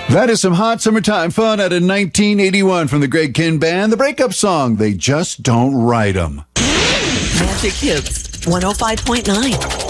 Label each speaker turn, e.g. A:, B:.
A: That is some hot summertime fun out of 1981 from the Greg Kihn Band. The breakup song, They Just Don't Write 'Em.
B: Magic Hits 105.9.